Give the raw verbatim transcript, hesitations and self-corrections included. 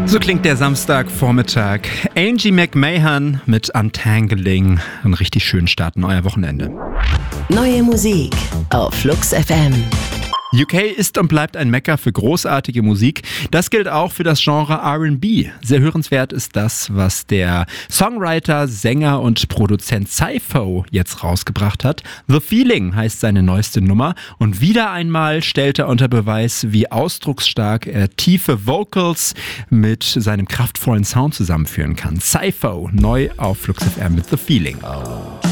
So klingt der Samstagvormittag. Angie McMahon mit Untangling. Einen richtig schönen Start in euer Wochenende. Neue Musik auf Flux F M. U K ist und bleibt ein Mekka für großartige Musik. Das gilt auch für das Genre R and B. Sehr hörenswert ist das, was der Songwriter, Sänger und Produzent Sypho jetzt rausgebracht hat. The Feeling heißt seine neueste Nummer und wieder einmal stellt er unter Beweis, wie ausdrucksstark er tiefe Vocals mit seinem kraftvollen Sound zusammenführen kann. Sypho, neu auf Flux F M mit The Feeling. Oh.